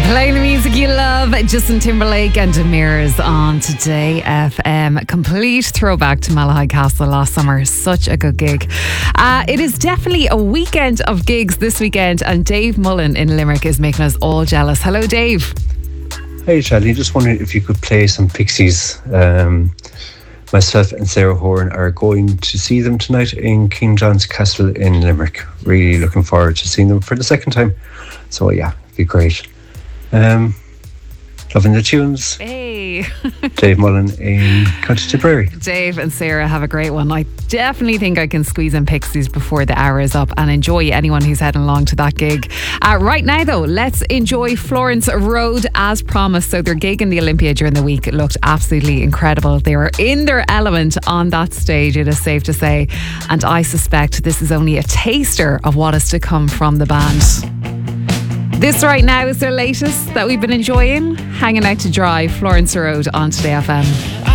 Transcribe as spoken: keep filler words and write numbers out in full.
Playing the music you love, Justin Timberlake and Demirs on Today F M. Complete throwback to Malahide Castle last summer. Such a good gig. Uh, it is definitely a weekend of gigs this weekend, and Dave Mullen in Limerick is making us all jealous. Hello, Dave. Hey, Charlie. Just wondering if you could play some Pixies. Um, myself and Sarah Horn are going to see them tonight in King John's Castle in Limerick. Really looking forward to seeing them for the second time. So yeah, it'd be great. Um, loving the tunes. Hey. Dave Mullen in County Tipperary. Dave and Sarah have a great one. I definitely think I can squeeze in Pixies before the hour is up, and enjoy anyone who's heading along to that gig. Uh, right now though, let's enjoy Florence Road as promised. So their gig in the Olympia during the week looked absolutely incredible. They were in their element on that stage, it is safe to say, and I suspect this is only a taster of what is to come from the band. This right now is their latest that we've been enjoying. Hanging Out to Dry, Florence Road on Today F M.